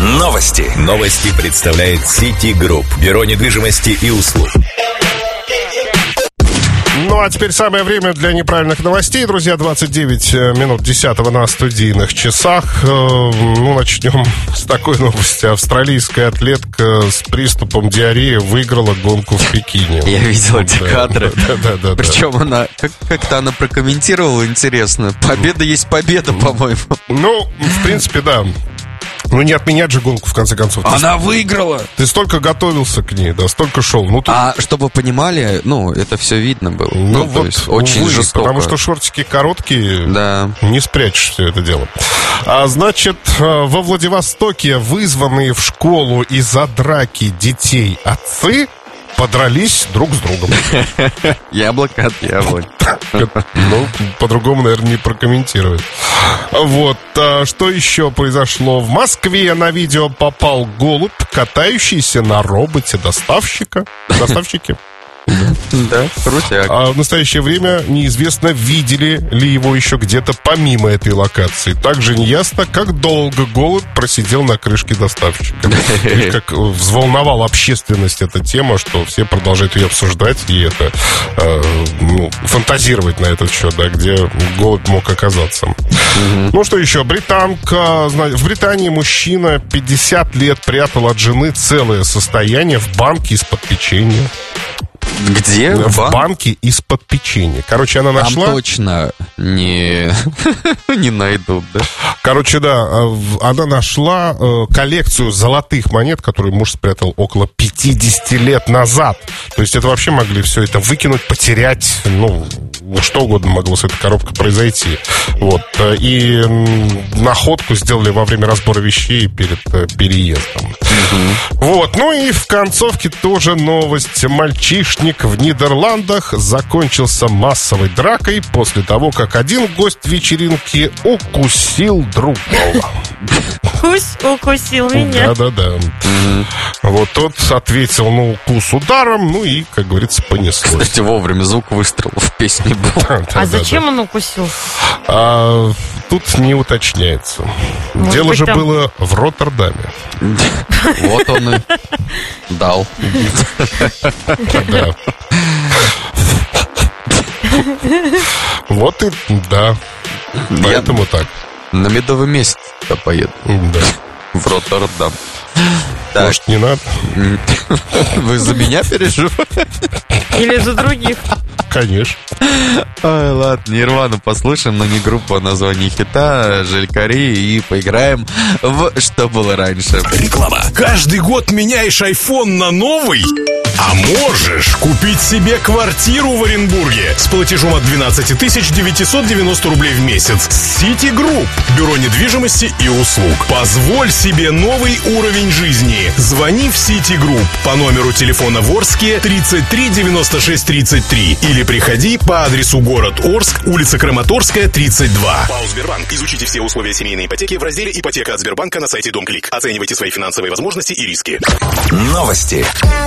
Новости. Новости представляет City Group. Бюро недвижимости и услуг. Ну, а теперь самое время для неправильных новостей, друзья. 29 минут 10 на студийных часах. Ну, начнем с такой новости. Австралийская атлетка с приступом диареи выиграла гонку в Пекине. Я видел эти кадры. Да. Причем она, как-то она прокомментировала, интересно. Победа есть победа, по-моему. Ну, в принципе, да. Ну, не отменять же гонку, в конце концов. Она выиграла! Ты столько готовился к ней, да, столько шел. Ну, тут... А чтобы вы понимали, ну, это все видно было. Ну, вот, то есть, очень увы, жестоко. Потому что шортики короткие, да. Не спрячешь все это дело. Значит, во Владивостоке вызванные в школу из-за драки детей отцы подрались друг с другом. Яблоко от яблок. Ну, по-другому, наверное, не прокомментировать. Вот, что еще произошло? В Москве на видео попал голубь, катающийся на роботе-доставщике. Да, крутяк. А в настоящее время неизвестно, видели ли его еще где-то помимо этой локации. Также неясно, как долго голубь просидел на крышке доставщика. Или как взволновала общественность эта тема, что все продолжают ее обсуждать и это фантазировать на этот счет, да, где голубь мог оказаться. Ну, что еще? Британка. В Британии мужчина 50 лет прятал от жены целое состояние в банке из-под печенья. Где? В банке из-под печенья. Короче, она нашла... Там точно не найдут, да? Короче, да, она нашла коллекцию золотых монет, которые муж спрятал около 50 лет назад. То есть это вообще могли все это выкинуть, потерять, ну, что угодно могло с этой коробкой произойти. Вот. И находку сделали во время разбора вещей перед переездом. Вот. Ну и в концовке тоже новость. Мальчишник в Нидерландах закончился массовой дракой после того, как один гость вечеринки укусил другого. Укусил меня. Да. Вот тот ответил на укус ударом, ну и, как говорится, понеслось. Кстати, вовремя звук выстрела в песне был. А зачем он укусил? Тут не уточняется. Может Дело быть, же там... было в Роттердаме. Вот он и дал. Да. Вот и да. Поэтому так. На медовый месяц поеду. Да. В Роттердам. Может, не надо? Вы за меня переживаете? Или за других? Конечно. Ой, ладно, Нирвану послушаем, но не группу, а название хита, Желькари, и поиграем в «Что было раньше». Реклама. Каждый год меняешь iPhone на новый? А можешь купить себе квартиру в Оренбурге с платежом от 12 990 рублей в месяц. City Group. Бюро недвижимости и услуг. Позволь себе новый уровень жизни. Звони в City Group по номеру телефона в Орске 33 96 33 или приходи по адресу город Орск, улица Краматорская, 32. ПАО «Сбербанк». Изучите все условия семейной ипотеки в разделе «Ипотека от Сбербанка» на сайте Дом Клик. Оценивайте свои финансовые возможности и риски. Новости.